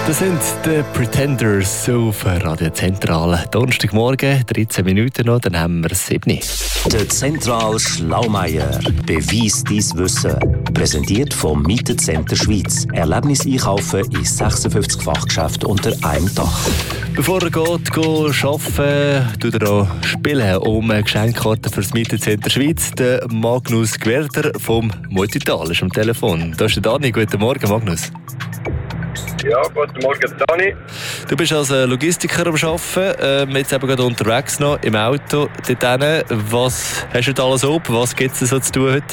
Das sind die Pretenders auf Radio Zentral. Donnerstagmorgen, 13 Minuten noch, dann haben wir 7. Der Zentral Schlaumeier. Beweis dein Wissen. Präsentiert vom Mietecenter Schweiz. Erlebnis einkaufen in 56 Fachgeschäften unter einem Dach. Bevor er geht arbeiten, tut er auch spielen um Geschenkkarten für das Mietecenter Schweiz. Der Magnus Gwerder vom Multital ist am Telefon. Da ist der Dani. Guten Morgen, Magnus. Ja, guten Morgen, Dani. Du bist als Logistiker am Arbeiten, jetzt eben gerade unterwegs noch im Auto. Dort was hast du da alles oben? Was gibt es so zu tun heute?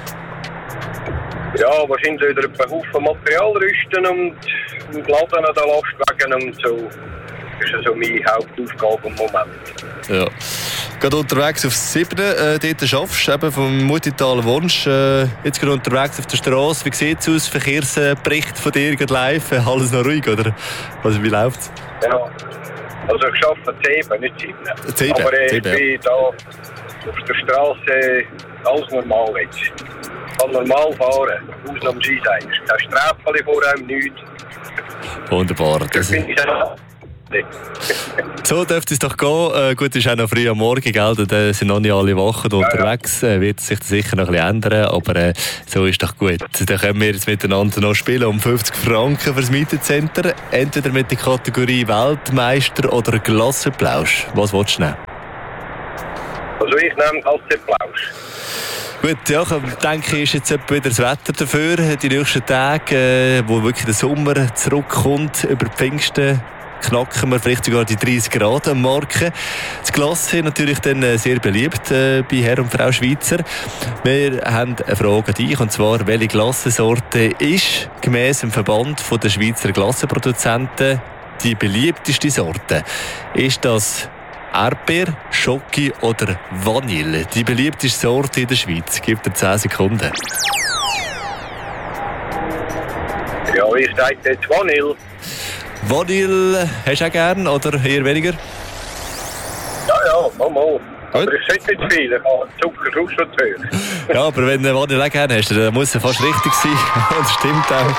Ja, wahrscheinlich wieder ein Haufen Material rüsten und laden an den Lastwagen und so. Das ist so meine Hauptaufgabe im Moment. Ja. Gerade unterwegs auf 7, dort schaffst du eben vom Multital wohnst. Jetzt gerade unterwegs auf der Straße. Wie sieht es aus? Verkehrsbericht von dir gerade live? Alles noch ruhig, oder? Also, wie läuft es? Ja, also ich arbeite 7, nicht 7. 7? Aber ich 7, bin da auf der Straße alles normal jetzt. Ich kann normal fahren, ausnahmsweise sein. Es ist kein Sträfchen vor einem, nichts. Wunderbar. Das finde ich auch. So dürfte es doch gehen. Gut, es ist auch noch früh am Morgen, gell? Da sind noch nicht alle Wochen unterwegs. Wird sich sicher noch ein bisschen ändern, aber so ist doch gut. Dann können wir jetzt miteinander noch spielen um 50 Franken für das Mietecenter. Entweder mit der Kategorie Weltmeister oder Glasseplausch. Was willst du nehmen? Also ich nehme Glasseplausch. Gut, ja, ich denke, ist jetzt etwa wieder das Wetter dafür. Die nächsten Tage, wo wirklich der Sommer zurückkommt, über die Pfingsten, knacken wir vielleicht sogar die 30 Grad am Morgen. Das Glas ist natürlich dann sehr beliebt bei Herr und Frau Schweizer. Wir haben eine Frage an dich, und zwar, welche Glassensorte ist gemäss dem Verband der Schweizer Glassenproduzenten die beliebteste Sorte? Ist das Erdbeer, Schoki oder Vanille? Die beliebteste Sorte in der Schweiz. Gib dir 10 Sekunden. Ja, ich sage jetzt Vanille. Vanille hast du auch gern oder eher weniger? Ja, mal. Aber ich sollte nicht viel, ich habe Zucker schon zu hoch. Ja, aber wenn du Vanille auch gerne hast, dann muss es fast richtig sein. Das stimmt auch.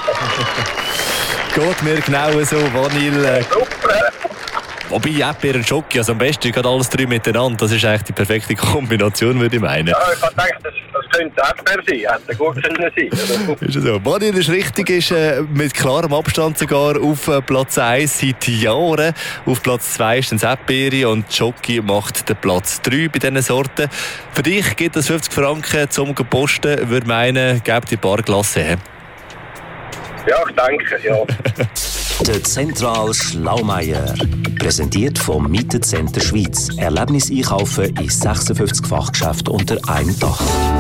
Geht mir genau so, Vanille. Super. Wobei Erdbeer und Schoki, also am besten gerade alles 3 miteinander. Das ist eigentlich die perfekte Kombination, würde ich meinen. Ja, ich habe gedacht, das könnte Erdbeer sein. Hätte gut können sein. Ist so. Vanille ist richtig, ist mit klarem Abstand sogar auf Platz 1 seit Jahren. Auf Platz 2 ist dann das Erdbeere und Schoki macht den Platz 3 bei diesen Sorten. Für dich gibt es 50 Franken zum Posten. Würde meinen, gebt die paar Glasse. Ja, ich denke, ja. Der Zentral Schlaumeier. Präsentiert vom Mietecenter Schweiz. Erlebnis einkaufen in 56 Fachgeschäften unter einem Dach.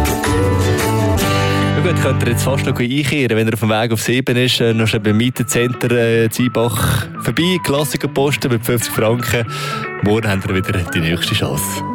Ja gut, könnt ihr jetzt fast noch einkehren, wenn er auf dem Weg auf 7 ist, noch schnell beim Mietecenter Ziebach vorbei, Klassiker posten mit 50 Franken. Morgen haben wir wieder die nächste Chance.